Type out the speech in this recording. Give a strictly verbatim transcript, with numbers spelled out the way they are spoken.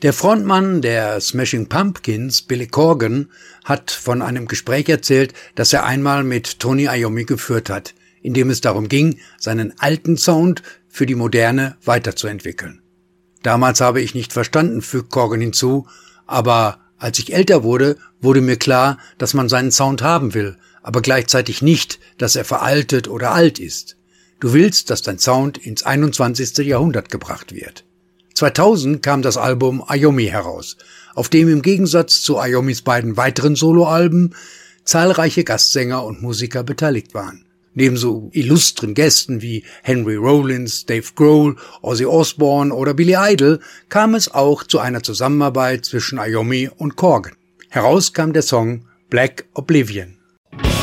Der Frontmann der Smashing Pumpkins, Billy Corgan, hat von einem Gespräch erzählt, das er einmal mit Tony Iommi geführt hat, in dem es darum ging, seinen alten Sound für die Moderne weiterzuentwickeln. Damals habe ich nicht verstanden, fügt Corgan hinzu, aber als ich älter wurde, wurde mir klar, dass man seinen Sound haben will, aber gleichzeitig nicht, dass er veraltet oder alt ist. Du willst, dass dein Sound ins einundzwanzigste Jahrhundert gebracht wird. zweitausend kam das Album Iommi heraus, auf dem im Gegensatz zu Iommis beiden weiteren Soloalben zahlreiche Gastsänger und Musiker beteiligt waren. Neben so illustren Gästen wie Henry Rollins, Dave Grohl, Ozzy Osbourne oder Billy Idol kam es auch zu einer Zusammenarbeit zwischen Iommi und Corgan. Heraus kam der Song Black Oblivion.